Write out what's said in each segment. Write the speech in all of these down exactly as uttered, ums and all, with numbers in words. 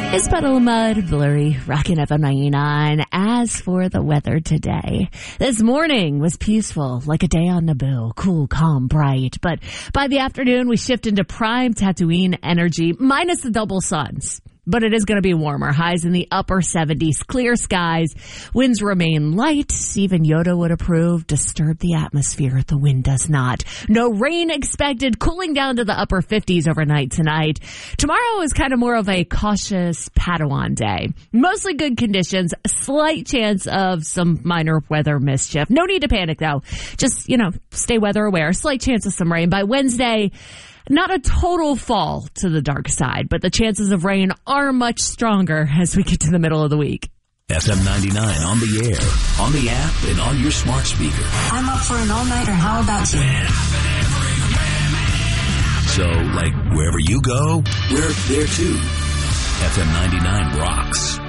It's Puddle of Mud, blurry, rocking up on ninety-nine. As for the weather today, this morning was peaceful, like a day on Naboo, cool, calm, bright. But by the afternoon, we shift into prime Tatooine energy, minus the double suns. But it is going to be warmer. Highs in the upper seventies, clear skies. Winds remain light. Even Yoda would approve. Disturb the atmosphere. The wind does not. No rain expected. Cooling down to the upper fifties overnight tonight. Tomorrow is kind of more of a cautious Padawan day. Mostly good conditions. A slight chance of some minor weather mischief. No need to panic, though. Just, you know, stay weather aware. Slight chance of some rain. By Wednesday, not a total fall to the dark side, but the chances of rain are much stronger as we get to the middle of the week. F M ninety-nine on the air, on the app, and on your smart speaker. I'm up for an all-nighter. How about you? So, like, wherever you go, we're there too. F M ninety-nine rocks.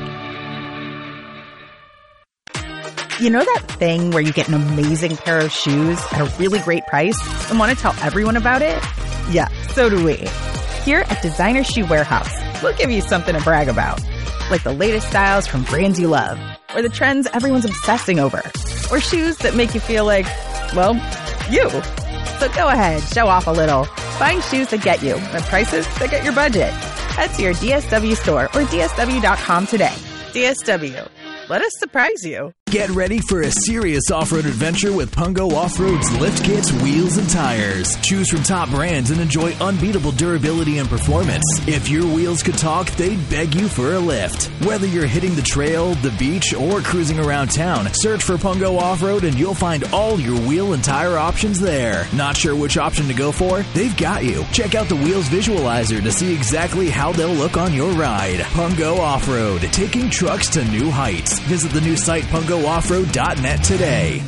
You know that thing where you get an amazing pair of shoes at a really great price and want to tell everyone about it? Yeah, so do we. Here at Designer Shoe Warehouse, we'll give you something to brag about. Like the latest styles from brands you love, or the trends everyone's obsessing over, or shoes that make you feel like, well, you. So go ahead, show off a little. Find shoes that get you at prices that get your budget. Head to your D S W store or D S W dot com today. D S W. Let us surprise you. Get ready for a serious off-road adventure with Pungo Off-Road's lift kits, wheels, and tires. Choose from top brands and enjoy unbeatable durability and performance. If your wheels could talk, they'd beg you for a lift. Whether you're hitting the trail, the beach, or cruising around town, search for Pungo Off-Road and you'll find all your wheel and tire options there. Not sure which option to go for? They've got you. Check out the Wheels Visualizer to see exactly how they'll look on your ride. Pungo Off-Road, taking trucks to new heights. Visit the new site pungo off road dot net today.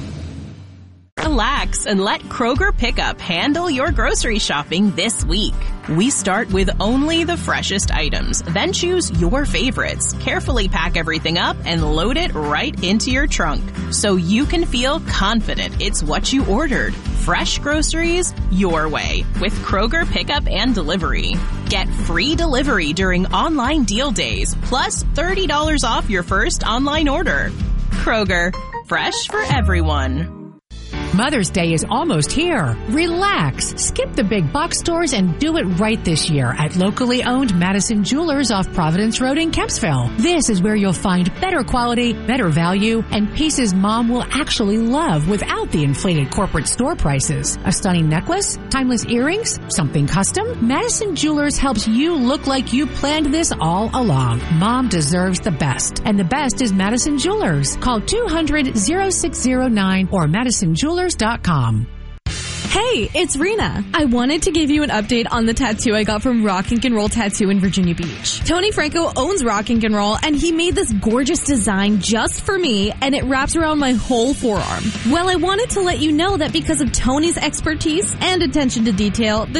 Relax and let Kroger Pickup handle your grocery shopping this week. We start with only the freshest items, then choose your favorites. Carefully pack everything up and load it right into your trunk so you can feel confident it's what you ordered. Fresh groceries your way with Kroger Pickup and Delivery. Get free delivery during online deal days, plus thirty dollars off your first online order. Kroger, fresh for everyone. Mother's Day is almost here. Relax. Skip the big box stores and do it right this year at locally owned Madison Jewelers off Providence Road in Kempsville. This is where you'll find better quality, better value, and pieces Mom will actually love without the inflated corporate store prices. A stunning necklace, timeless earrings, something custom. Madison Jewelers helps you look like you planned this all along. Mom deserves the best, and the best is Madison Jewelers. Call two hundred, oh six oh nine or madison jewelers dot com. Hey, it's Rena. I wanted to give you an update on the tattoo I got from Rock and Roll Tattoo in Virginia Beach. Tony Franco owns Rock and Roll, and he made this gorgeous design just for me, and it wraps around my whole forearm. Well, I wanted to let you know that because of Tony's expertise and attention to detail, the